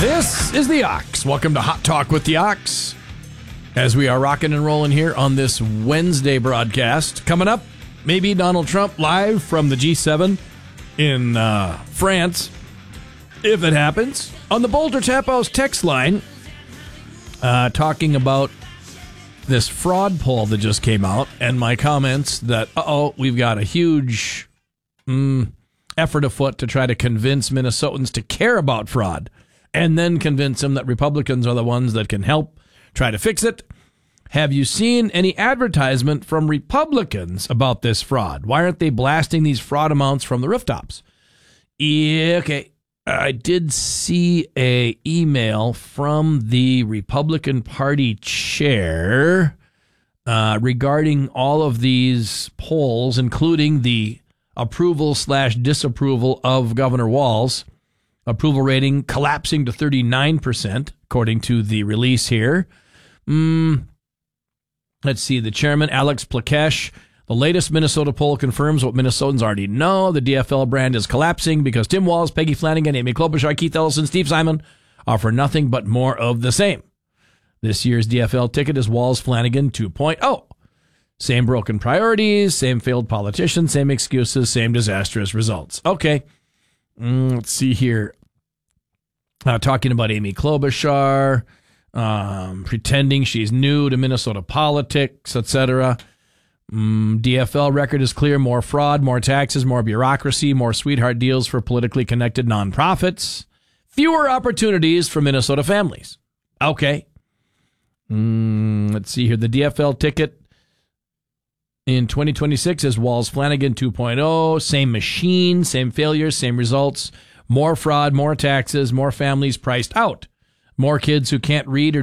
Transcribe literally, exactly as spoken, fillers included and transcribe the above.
This is the Ox. Welcome to Hot Talk with the Ox. As we are rocking and rolling here on this Wednesday broadcast. Coming up, maybe Donald Trump live from the G seven in uh, France, if it happens. On the Boulder Tap House text line, uh, talking about this fraud poll that just came out and my comments that, uh-oh, we've got a huge mm, effort afoot to try to convince Minnesotans to care about fraud and then convince them that Republicans are the ones that can help try to fix it. Have you seen any advertisement from Republicans about this fraud? Why aren't they blasting these fraud amounts from the rooftops? Yeah, okay. I did see a email from the Republican Party chair uh, regarding all of these polls, including the approval slash disapproval of Governor Walz. Approval rating collapsing to thirty-nine percent, according to the release here. Mm, let's see. The chairman, Alex Plakesh. The latest Minnesota poll confirms what Minnesotans already know. The D F L brand is collapsing because Tim Walz, Peggy Flanagan, Amy Klobuchar, Keith Ellison, Steve Simon offer nothing but more of the same. This year's D F L ticket is Walz Flanagan two point oh. Same broken priorities, same failed politicians, same excuses, same disastrous results. Okay. Mm, let's see here. Uh, talking about Amy Klobuchar, um, pretending she's new to Minnesota politics, et cetera. Mm, D F L record is clear. More fraud, more taxes, more bureaucracy, more sweetheart deals for politically connected nonprofits. Fewer opportunities for Minnesota families. Okay. Mm, let's see here. The D F L ticket in twenty twenty-six is Walz Flanagan two point oh. Same machine, same failures, same results. More fraud, more taxes, more families priced out. More kids who can't read or